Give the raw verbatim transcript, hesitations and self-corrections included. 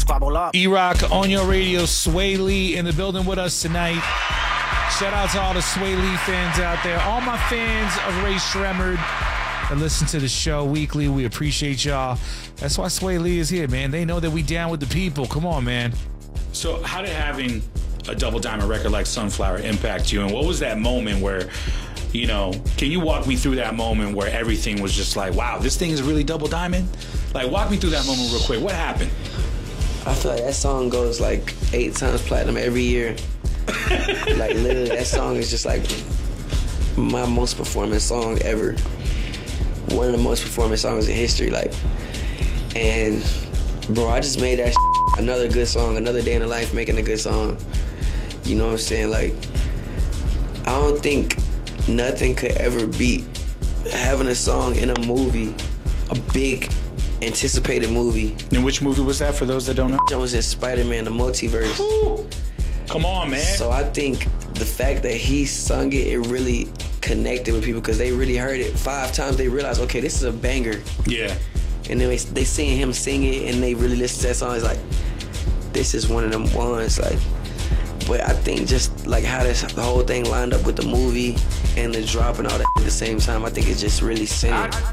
squabble up. E-Rock on your radio, Sway Lee in the building with us tonight. Shout out to all the Sway Lee fans out there. All my fans of Ray Shremmerd that listen to the show weekly. We appreciate y'all. That's why Sway Lee is here, man. They know that we down with the people. Come on, man. So how did having a Double Diamond record like Sunflower impact you? And what was that moment where, you know, can you walk me through that moment where everything was just like, wow, this thing is really Double Diamond? Like, walk me through that moment real quick. What happened? I feel like that song goes like eight times platinum every year. Like, literally, that song is just like my most performing song ever. One of the most performing songs in history. Like, and bro, I just made that shit another good song, another day in the life making a good song. You know what I'm saying? Like, I don't think nothing could ever beat having a song in a movie, a big anticipated movie. And which movie was that, for those that don't know? It was in Spider-Man, the multiverse. Ooh. Come on, man. So I think the fact that he sung it, it really connected with people because they really heard it five times. They realized, okay, this is a banger. Yeah. And then they, they seen him sing it and they really listened to that song. It's like, this is one of them ones. Like, but I think just like how this the whole thing lined up with the movie and the drop and all that at the same time, I think it just really centered.